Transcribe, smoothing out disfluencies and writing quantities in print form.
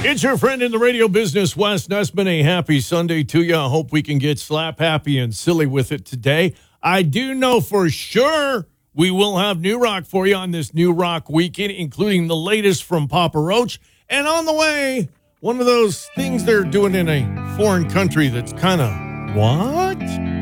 It's your friend in the radio business, Wes Nessman. A happy Sunday to you. I hope we can get slap happy and silly with it today. I do know for sure we will have new rock for you on this New Rock Weekend, including the latest from Papa Roach. And on the way, one of those things they're doing in a foreign country that's kind of, what?